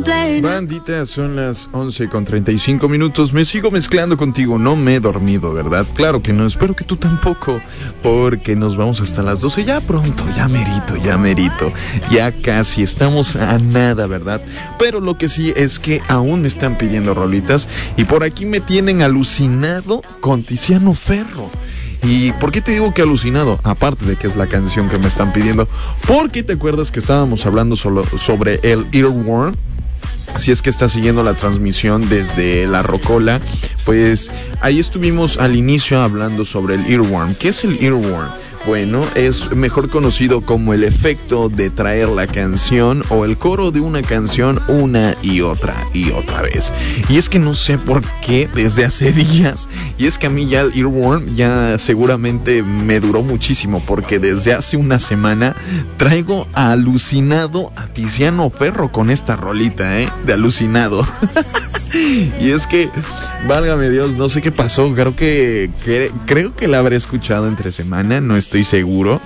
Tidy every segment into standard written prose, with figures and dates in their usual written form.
Bandita, son las 11:35. Me sigo mezclando contigo, no me he dormido, ¿verdad? Claro que no, espero que tú tampoco, porque nos vamos hasta las 12, ya pronto, ya merito, ya casi, estamos a nada, ¿verdad? Pero lo que sí es que aún me están pidiendo rolitas y por aquí me tienen alucinado con Tiziano Ferro. ¿Y por qué te digo que alucinado? Aparte de que es la canción que me están pidiendo, porque te acuerdas que estábamos hablando sobre el earworm. Si es que estás siguiendo la transmisión desde La Rocola, pues ahí estuvimos al inicio hablando sobre el earworm. ¿Qué es el earworm? Bueno, es mejor conocido como el efecto de traer la canción o el coro de una canción una y otra vez. Y es que no sé por qué desde hace días, y es que a mí ya el earworm ya seguramente me duró muchísimo, porque desde hace una semana traigo alucinado a Tiziano Ferro con esta rolita, de alucinado. Y es que, válgame Dios, no sé qué pasó, creo que la habré escuchado entre semana, no estoy seguro,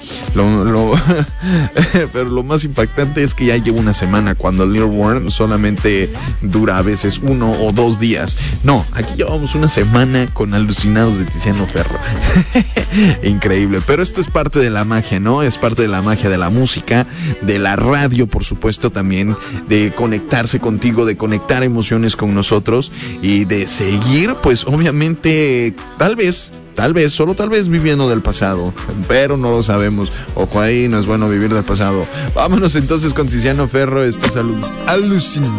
pero lo más impactante es que ya llevo una semana, cuando el earworm solamente dura a veces 1 o 2 días. No, aquí llevamos una semana con alucinados de Tiziano Ferro. Increíble, pero esto es parte de la magia, ¿no? Es parte de la magia de la música, de la radio, por supuesto, también de conectarse contigo, de conectar emociones con nosotros y de seguir, pues obviamente, tal vez, solo tal vez viviendo del pasado, pero no lo sabemos. Ojo ahí, no es bueno vivir del pasado. Vámonos entonces con Tiziano Ferro, esto es alucinante.